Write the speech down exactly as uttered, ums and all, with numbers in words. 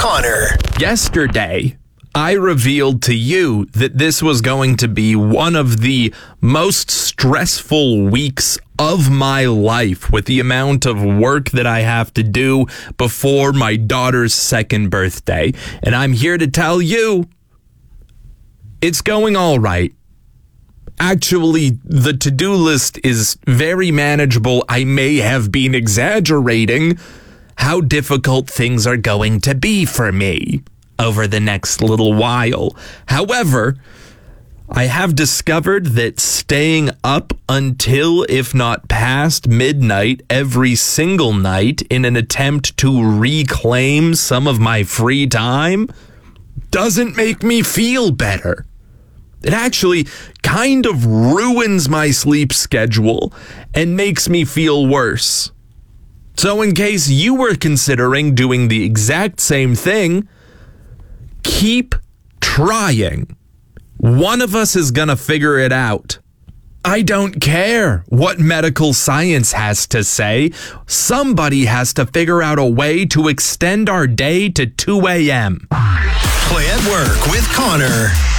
Connor. Yesterday, I revealed to you that this was going to be one of the most stressful weeks of my life with the amount of work that I have to do before my daughter's second birthday. And I'm here to tell you, it's going all right. Actually, the to-do list is very manageable. I may have been exaggerating how difficult things are going to be for me over the next little while. However, I have discovered that staying up until, if not past, midnight every single night in an attempt to reclaim some of my free time doesn't make me feel better. It actually kind of ruins my sleep schedule and makes me feel worse. So in case you were considering doing the exact same thing, keep trying. One of us is going to figure it out. I don't care what medical science has to say. Somebody has to figure out a way to extend our day to two a.m. Play at Work with Connor.